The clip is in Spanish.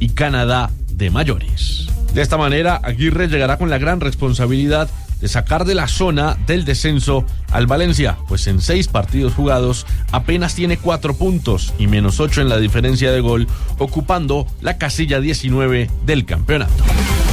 y Canadá de mayores. De esta manera, Aguirre llegará con la gran responsabilidad de sacar de la zona del descenso al Valencia, pues en 6 partidos jugados apenas tiene 4 puntos y -8 en la diferencia de gol, ocupando la casilla 19 del campeonato.